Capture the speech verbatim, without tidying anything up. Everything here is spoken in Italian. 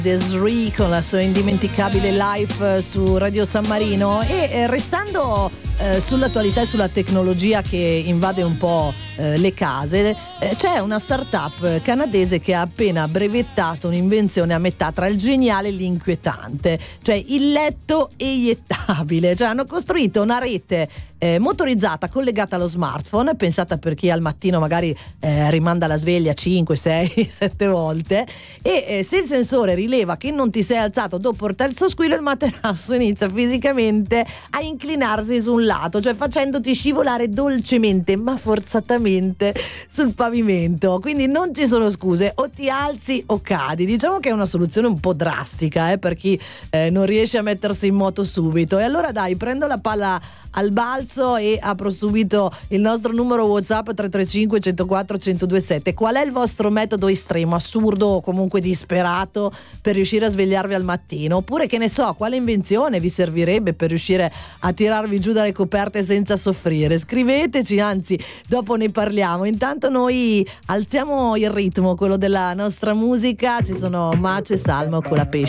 Desiree con la sua indimenticabile live su Radio San Marino. E eh, restando eh, sull'attualità e sulla tecnologia che invade un po' eh, le case, eh, c'è una startup canadese che ha appena brevettato un'invenzione a metà tra il geniale e l'inquietante, cioè il letto eiettabile. Cioè hanno costruito una rete eh, motorizzata collegata allo smartphone, pensata per chi al mattino magari eh, rimanda la sveglia cinque, sei, sette volte, e eh, se il sensore rileva che non ti sei alzato dopo il terzo squillo, il materasso inizia fisicamente a inclinarsi su un lato, cioè facendoti scivolare dolcemente ma forzatamente sul pavimento. Quindi non ci sono scuse, o ti alzi o cadi. Diciamo che è una soluzione un po' drastica eh, per chi eh, non riesce a mettersi in moto subito. E allora dai, prendo la palla al balzo e apro subito il nostro numero WhatsApp tre tre cinque, uno zero quattro, uno zero due sette. Qual è il vostro metodo estremo, assurdo o comunque disperato per riuscire a svegliarvi al mattino? Oppure, che ne so, quale invenzione vi servirebbe per riuscire a tirarvi giù dalle coperte senza soffrire? Scriveteci, anzi dopo ne parliamo. Intanto noi alziamo il ritmo, quello della nostra musica. Ci sono Mace e Salmo con la pesce.